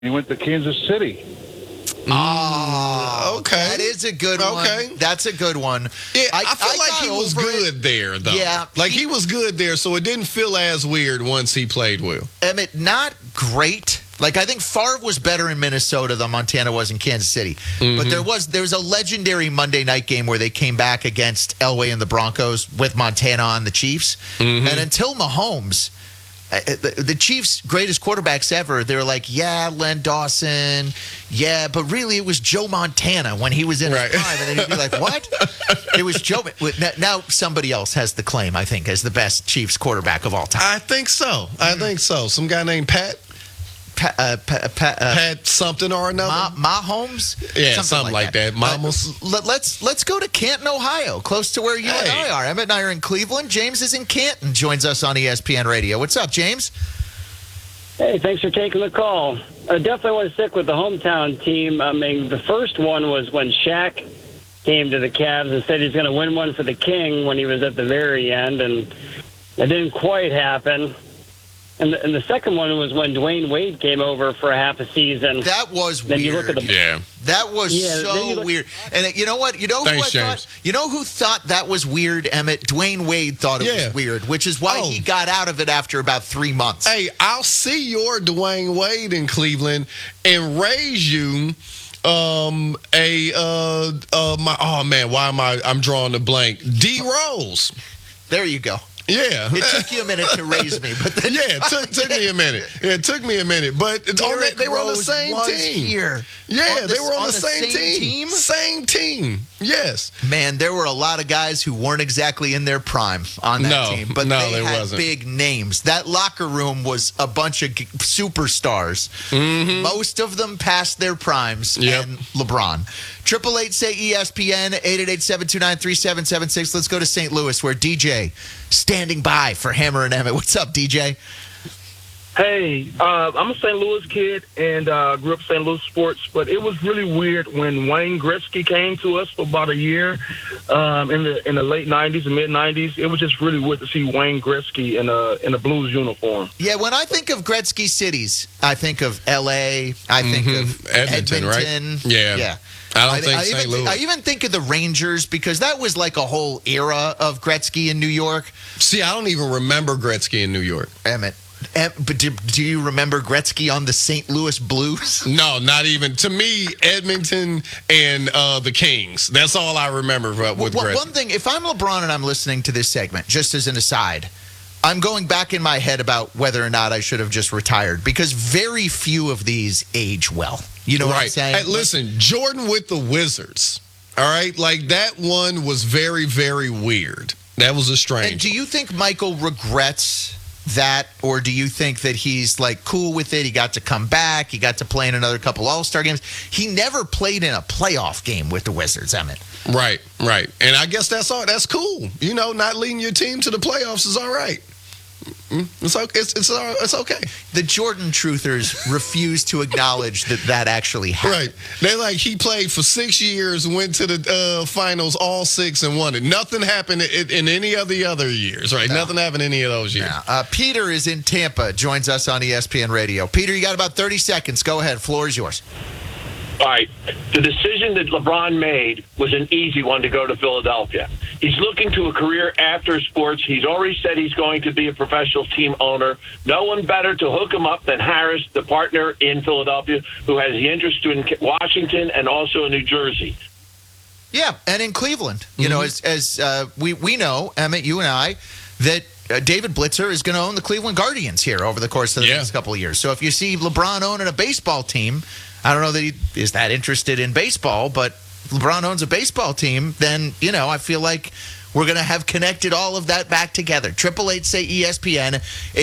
He went to Kansas City. Oh, okay. That is a good one. Okay. That's a good one. Yeah, I feel like got he was over good there, though. Yeah. Like, he was good there, so it didn't feel as weird once he played well. Emmett, not great. Like, I think Favre was better in Minnesota than Montana was in Kansas City. But there was a legendary Monday night game where they came back against Elway and the Broncos with Montana on the Chiefs. And until Mahomes, the Chiefs' greatest quarterbacks ever, they were like, yeah, Len Dawson, yeah, but really it was Joe Montana when he was in his prime. And then he'd be like, what? It was Joe. Now somebody else has the claim, I think, as the best Chiefs quarterback of all time. I think so. Some guy named Pat something or another. Mahomes? Yeah, something like that. Let's go to Canton, Ohio, close to where you and I are. Emmett and I are in Cleveland. James is in Canton, joins us on ESPN Radio. What's up, James? Hey, thanks for taking the call. I definitely want to stick with the hometown team. I mean, the first one was when Shaq came to the Cavs and said he's going to win one for the King when he was at the very end, and it didn't quite happen. And the second one was when Dwayne Wade came over for a half a season. That was then weird. You look at the, That was so weird. And you know what? You know who thought that was weird, Emmett? Dwayne Wade thought it was weird, which is why he got out of it after about 3 months. Hey, I'll see your Dwayne Wade in Cleveland and raise you I'm drawing a blank. D Rose. There you go. Yeah. It took you a minute to raise me, but then it took me a minute. It took me a minute, but they were on the same team. Here. Yeah, they were on the same team. Same team. Yes. Man, there were a lot of guys who weren't exactly in their prime on that team, but they had big names. That locker room was a bunch of superstars. Most of them past their primes, and LeBron. 888 say ESPN 888-729-3776. Let's go to St. Louis, where DJ standing by for Hammer and Emmett. What's up, DJ? Hey, I'm a St. Louis kid and grew up St. Louis sports, but it was really weird when Wayne Gretzky came to us for about a year in the late 90s and mid-90s. It was just really weird to see Wayne Gretzky in a Blues uniform. Yeah, when I think of Gretzky cities, I think of L.A., I think of Edmonton. Right? Yeah. I even think of the Rangers because that was like a whole era of Gretzky in New York. See, I don't even remember Gretzky in New York. Emmett. But do you remember Gretzky on the St. Louis Blues? No, not even. To me, Edmonton and the Kings. That's all I remember with Gretzky. One thing, if I'm LeBron and I'm listening to this segment, just as an aside, I'm going back in my head about whether or not I should have just retired because very few of these age well. You know what I'm saying? Hey, listen, Jordan with the Wizards. All right? Like, that one was very, very weird. That was a strange. And do you think Michael regrets that, or do you think that he's like cool with it? He got to come back. He got to play in another couple All-Star games. He never played in a playoff game with the Wizards, Emmett. Right. And I guess that's all. That's cool. You know, not leading your team to the playoffs is all right. It's okay. The Jordan truthers refuse to acknowledge that actually happened. Right. They're like, he played for 6 years, went to the finals all 6 and won it. Nothing happened in any of the other years, right? No. Nothing happened any of those years. Peter is in Tampa, joins us on ESPN Radio. Peter, you got about 30 seconds. Go ahead. Floor is yours. All right. The decision that LeBron made was an easy one to go to Philadelphia. He's looking to a career after sports. He's already said he's going to be a professional team owner. No one better to hook him up than Harris, the partner in Philadelphia, who has the interest in Washington and also in New Jersey. Yeah, and in Cleveland. You know, as we know, Emmett, you and I, that David Blitzer is going to own the Cleveland Guardians here over the course of the next couple of years. So if you see LeBron owning a baseball team, I don't know that he is that interested in baseball, but LeBron owns a baseball team, then, you know, I feel like we're going to have connected all of that back together. 888 say ESPN,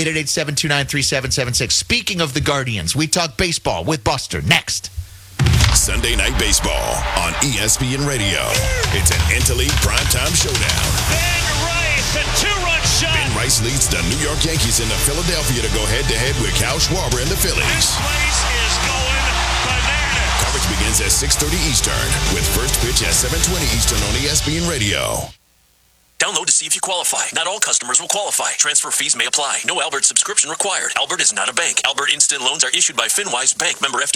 888-729-3776. Speaking of the Guardians, we talk baseball with Buster next. Sunday Night Baseball on ESPN Radio. It's an interleague primetime showdown. Ben Rice, a two-run shot. Ben Rice leads the New York Yankees into Philadelphia to go head-to-head with Kyle Schwarber and the Phillies. This place is going bananas. Coverage begins at 6:30 Eastern with first pitch at 7:20 Eastern on ESPN Radio. Download to see if you qualify. Not all customers will qualify. Transfer fees may apply. No Albert subscription required. Albert is not a bank. Albert Instant Loans are issued by FinWise Bank, member FDIC.